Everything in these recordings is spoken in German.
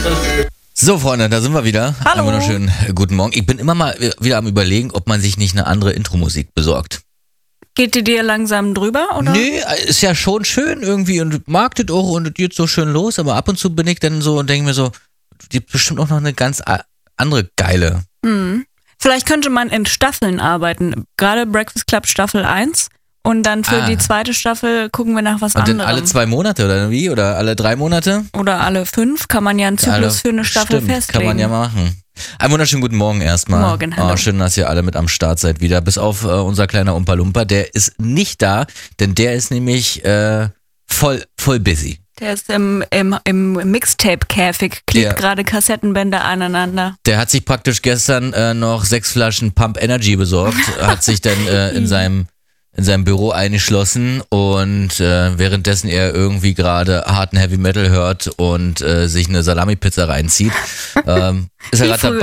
So, Freunde, da sind wir wieder. Hallo. Einen wunderschönen guten Morgen. Ich bin immer mal wieder am Überlegen, ob man sich nicht eine andere Intro-Musik besorgt. Geht die dir langsam drüber, oder? Nee, ist ja schon schön irgendwie und mag das auch und es geht so schön los, aber ab und zu bin ich dann so und denke mir so, die hat bestimmt auch noch eine ganz andere geile. Vielleicht könnte man in Staffeln arbeiten. Gerade Breakfast Club Staffel 1 und dann für die zweite Staffel gucken wir nach was Und anderem. dann alle 2 Monate oder wie? Oder alle 3 Monate? Oder alle 5 kann man ja einen Zyklus für eine Staffel Stimmt, festlegen. kann man ja machen. Einen wunderschönen guten Morgen erstmal. Morgen, hallo. Schön, dass ihr alle mit am Start seid wieder. Bis auf unser kleiner Umpa Lumpa, der ist nicht da, denn der ist nämlich voll busy. Der ist im Mixtape-Käfig, klebt gerade Kassettenbänder aneinander. Der hat sich praktisch gestern noch 6 Flaschen Pump Energy besorgt, hat sich dann in seinem Büro eingeschlossen und währenddessen er irgendwie gerade harten Heavy Metal hört und sich eine Salami-Pizza reinzieht, ist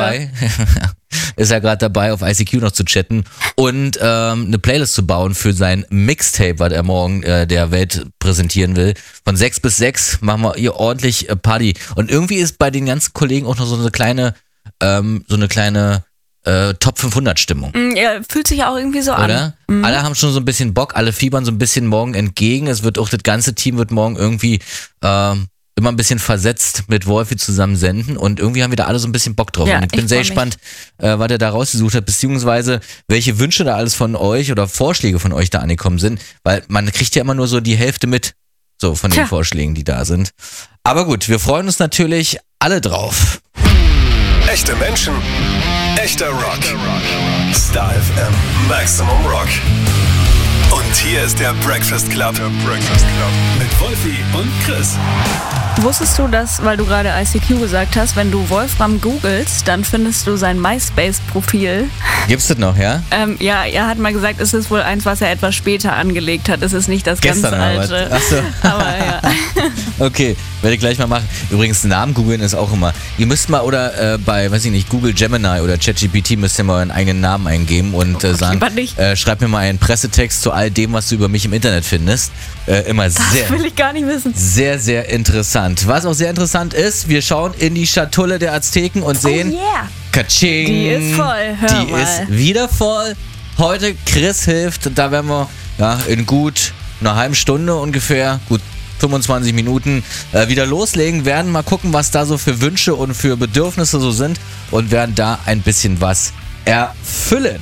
er gerade dabei, auf ICQ noch zu chatten und eine Playlist zu bauen für sein Mixtape, was er morgen der Welt präsentieren will. Von 6 bis 6 machen wir hier ordentlich Party. Und irgendwie ist bei den ganzen Kollegen auch noch so eine kleine Top 500 Stimmung. Ja, fühlt sich auch irgendwie so Oder? an. Alle haben schon so ein bisschen Bock, alle fiebern so ein bisschen morgen entgegen. Es wird auch, das ganze Team wird morgen irgendwie immer ein bisschen versetzt mit Wolfi zusammen senden und irgendwie haben wir da alle so ein bisschen Bock drauf. Ja, und ich bin sehr gespannt, was er da rausgesucht hat, beziehungsweise welche Wünsche da alles von euch oder Vorschläge von euch da angekommen sind, weil man kriegt ja immer nur so die Hälfte mit, so von den Vorschlägen, die da sind. Aber gut, wir freuen uns natürlich alle drauf. Echte Menschen, echter Rock. Star FM, Maximum Rock. Und hier ist der Breakfast Club. Mit Wolfi und Chris. Wusstest du das, weil du gerade ICQ gesagt hast, wenn du Wolfram googelst, dann findest du sein MySpace-Profil. Gibt's das noch, ja? Ja, er hat mal gesagt, es ist wohl eins, was er etwas später angelegt hat. Es ist nicht das Gestern ganz alte. Achso. Aber ja. Okay, werde ich gleich mal machen. Übrigens, Namen googeln ist auch immer. Ihr müsst mal oder bei, weiß ich nicht, Google Gemini oder ChatGPT müsst ihr mal euren eigenen Namen eingeben und sagen, schreib mir mal einen Pressetext zu all dem, was du über mich im Internet findest. Immer das will ich gar nicht wissen. Sehr, sehr interessant. Was auch sehr interessant ist, wir schauen in die Schatulle der Azteken und sehen, Katsching, die ist voll, die ist wieder voll. Heute Chris hilft, da werden wir in gut einer halben Stunde ungefähr, gut 25 Minuten wieder loslegen, werden mal gucken, was da so für Wünsche und für Bedürfnisse so sind und werden da ein bisschen was erfüllen.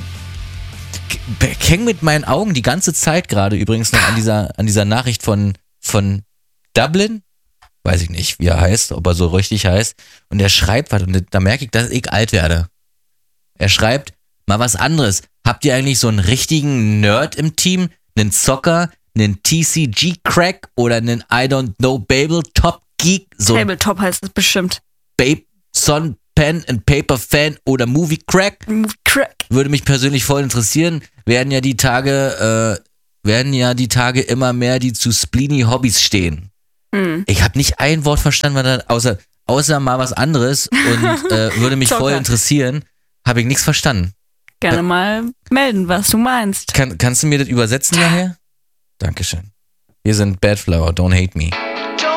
Ich hänge mit meinen Augen die ganze Zeit gerade übrigens noch an dieser Nachricht von Dublin. Weiß ich nicht, wie er heißt, ob er so richtig heißt. Und er schreibt was und da merke ich, dass ich alt werde. Er schreibt mal was anderes. Habt ihr eigentlich so einen richtigen Nerd im Team? Einen Zocker? Einen TCG-Crack? Oder einen I don't know Babletop-Geek? So Tabletop heißt es bestimmt. Son, Pen and Paper Fan oder Movie Crack? Würde mich persönlich voll interessieren. Werden ja die Tage immer mehr, die zu Spleeny Hobbys stehen. Ich habe nicht ein Wort verstanden, außer mal was anderes und würde mich voll interessieren. Habe ich nichts verstanden. Gerne mal melden, was du meinst. Kannst du mir das übersetzen nachher? Dankeschön. Wir sind Bad Flower, don't hate me.